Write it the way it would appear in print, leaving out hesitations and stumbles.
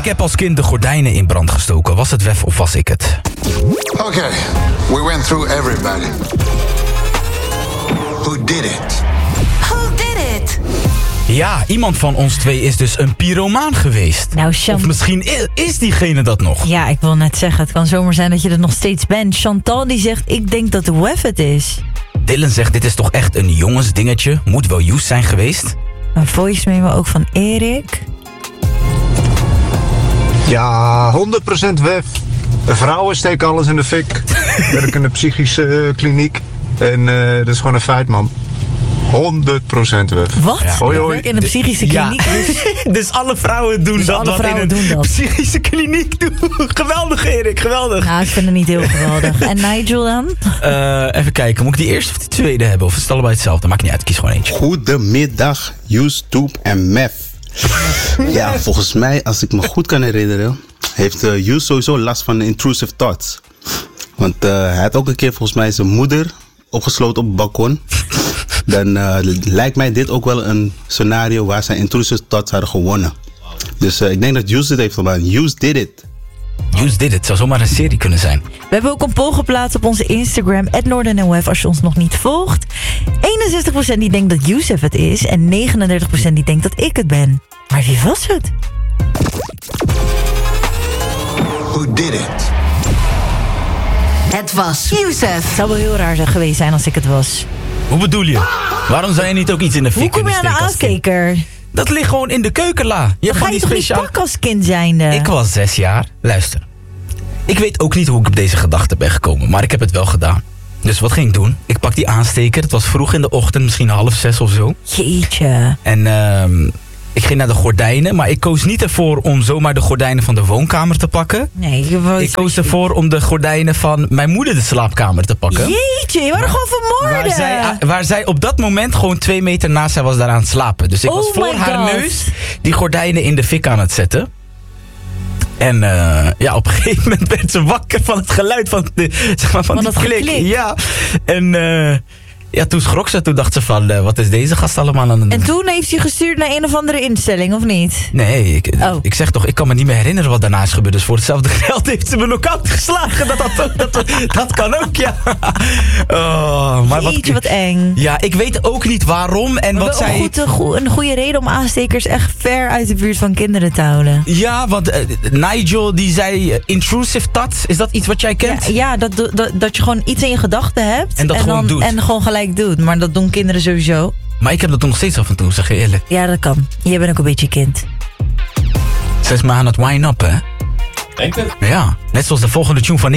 Ik heb als kind de gordijnen in brand gestoken. Was het Wef of was ik het? Okay, we went through everybody. Who did it? Who did it? Ja, iemand van ons twee is dus een pyromaan geweest. Nou, Of misschien is diegene dat nog. Ja, ik wil net zeggen, het kan zomaar zijn dat je er nog steeds bent. Chantal die zegt, ik denk dat de Wef het is. Dylan zegt, dit is toch echt een jongensdingetje. Moet wel Joes zijn geweest. Een voice memo ook van Erik. Ja, 100% Wef. Vrouwen steken alles in de fik. Werk in de psychische kliniek. En dat is gewoon een feit, man. 100% Wef. Wat? Ja. Hoi, hoi. In een psychische kliniek. Ja. Dus alle vrouwen doen dat. alle vrouwen doen dat. Psychische kliniek doen. Geweldig, Erik, geweldig. Nou, ik vind het niet heel geweldig. En Nigel dan? Even kijken, moet ik die eerste of die tweede hebben? Of is het allebei hetzelfde? Maakt niet uit, kies gewoon eentje. Goedemiddag, YouTube en Mef. Ja, volgens mij, als ik me goed kan herinneren, heeft Hugh sowieso last van intrusive thoughts. Want hij had ook een keer volgens mij zijn moeder opgesloten op het balkon. Dan lijkt mij dit ook wel een scenario waar zijn intrusive thoughts hadden gewonnen. Dus ik denk dat Hughes dit heeft gedaan. Hughes did it. Hughes did it, zou zomaar een serie kunnen zijn. We hebben ook een poll geplaatst op onze Instagram, @NoordenNWF, als je ons nog niet volgt. 61% die denkt dat Youssef het is en 39% die denkt dat ik het ben. Maar wie was het? Who did it? Het was Youssef. Het zou wel heel raar geweest zijn als ik het was. Hoe bedoel je? Waarom zou je niet ook iets in de fik Hoe kom je aan de kunnen steken als kind? aansteker? Dat ligt gewoon in de keukenla. Je Dan ga je toch niet pakken als kind zijnde? Ik was 6 jaar. Luister. Ik weet ook niet hoe ik op deze gedachte ben gekomen, maar ik heb het wel gedaan. Dus wat ging ik doen? Ik pak die aansteker. Het was vroeg in de ochtend, misschien 5:30 of zo. Jeetje. En ik ging naar de gordijnen, maar ik koos niet ervoor om zomaar de gordijnen van de woonkamer te pakken. Nee, Ik koos ervoor om de gordijnen van mijn moeder de slaapkamer te pakken. Jeetje, je wordt gewoon vermoorden. Waar zij op dat moment gewoon 2 meter naast zij was daar aan het slapen. Dus ik was Oh voor my haar God. neus die gordijnen in de fik aan het zetten. En ja, op een gegeven moment werd ze wakker van het geluid van, van die dat klik. geklik. Ja. En ja, toen schrok ze. Toen dacht ze van, wat is deze gast allemaal aan het doen? En toen heeft hij gestuurd naar een of andere instelling, of niet? Nee, Oh. ik zeg toch, ik kan me niet meer herinneren wat daarna is gebeurd. Dus voor hetzelfde geld heeft ze me knock-out geslagen. Dat kan ook, ja. Oh, maar Jeetje, wat eng. Ja, ik weet ook niet waarom en wat zij... Een goede reden om aanstekers echt ver uit de buurt van kinderen te houden. Ja, want Nigel die zei intrusive thoughts. Is dat iets wat jij kent? Ja, dat je gewoon iets in je gedachten hebt. En dat gewoon dan, doet. En gewoon gelijk doet. Maar dat doen kinderen sowieso. Maar ik heb dat nog steeds af en toe, zeg je eerlijk. Ja, dat kan. Je bent ook een beetje kind. Ze is maar aan het wine-up, hè? Denk het? Ja, net zoals de volgende tune van